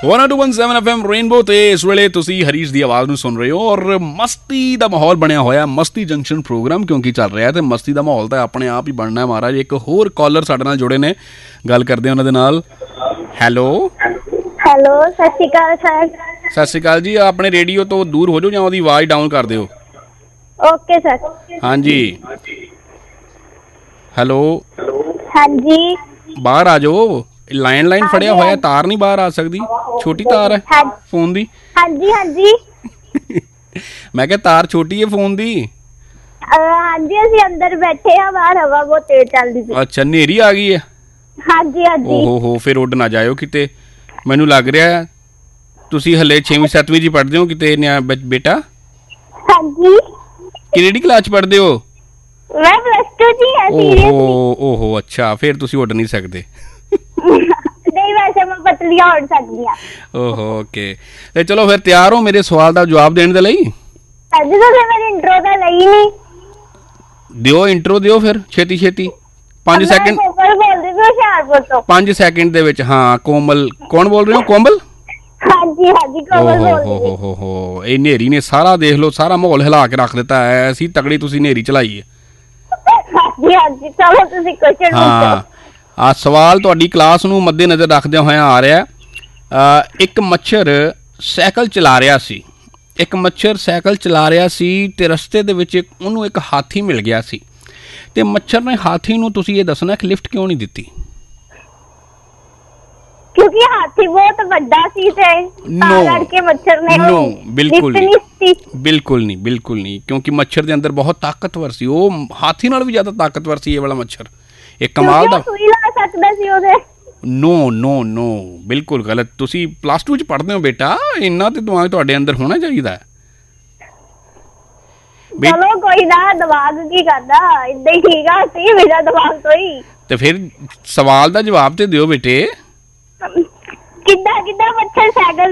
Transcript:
102.7 FM rainbow ते इस वेले तुसी हरीश दी आवाज़ नूं सुन रहे हो और मस्ती दा माहौल बनया होया मस्ती जंक्शन प्रोग्राम क्योंकि चल रहा है ते मस्ती दा माहौल तो अपने आप ही बनना है महाराज। एक होर कॉलर साडे नाल जुड़े ने, गल करदे उन्हां दे नाल। हैलो हेलो, सत श्री अकाल सर। सत श्री अकाल जी। अपने रेडियो तो दूर हो जाओ जां ओदी आवाज़ डाउन कर दिओ। Okay sir. हाँ जी, हेलो। हाँ जी, बाहर आ जाओ, लाइन फड़िया होया, तार नहीं बाहर आ सकती, छोटी तार है फोन दी। हाँ जी हाँ जी। मैं क्या तार छोटी है फोन दी। हाँ जी, ਅਸੀਂ अंदर बैठे हैं, बाहर हवा बहुत तेज चल रही है। अच्छा, नेरी आ गई है। हाँ जी हाँ जी। ओहो, फिर उड़ ना जाओ किते। मैनू लग रहा है तुसी हले 6वीं 7वीं जी पढ़दे हो किते बेटा। हाँ जी, किहड़ी क्लास पढ़दे हो। मैं +2 जी है। ओहो ओहो, अच्छा, फिर तुसी उड़ नहीं सकते। नहीं, वैसे मैं पतलियां उड़ सकती हूं। ओहो, ओके। ते चलो फिर तैयार हो मेरे सवाल दा जवाब देने दे लई। अजी तो मेरी इंट्रो तो लई नहीं। दियो इंट्रो दियो फिर छेती छेती 5 सेकंड। कोमल बोल रही हूं हुशियारपुर तो। 5 सेकंड दे विच। हाँ, कोमल कौन बोल रहे हो। कोमल। हाँ जी कोमल बोल रही हूं। हो ये नेरी ने सारा देख लो, सारा माहौल हिला के रख दिता है। ऐसी तगड़ी तुसी नेरी चलाई है। हाँ जी, चलो तुसी क्वेश्चन पूछो। हाँ, आ सवाल तुहाडी क्लास नूं मद्देनज़र रखदे होया आ रहा। एक मच्छर साइकिल चला रहा सी। एक मच्छर साइकिल चला रहा सी ते रस्ते दे विच उहनूं एक हाथी मिल गया सी ते मच्छर ने हाथी नूं तुसी ये दसना कि लिफ्ट क्यों नहीं दित्ती। क्योंकि हाथी बहुत बड़ा सी थे, करके मच्छर ने नो, बिल्कुल नहीं, बिल्कुल नहीं, बिल्कुल नहीं, क्योंकि मच्छर दे अंदर बहुत ताकतवर सी। वो हाथी नाल भी ज्यादा ताकतवर सी ये वाला मच्छर। एक कमाल दा सुई ला सकदा सी ओदे। नो नो नो, बिल्कुल गलत। तुसी +2 च पढ़दे हो बेटा, इन्ना ते दिमाग तुहाडे अंदर होना चाहिदा। चलो कोई ना, दिमाग की करदा, इदां ही ठीक आ सी मेरा दिमाग तो ही। ते फिर सवाल दा जवाब ते दियो बेटे। किद्दां मच्छर साइकिल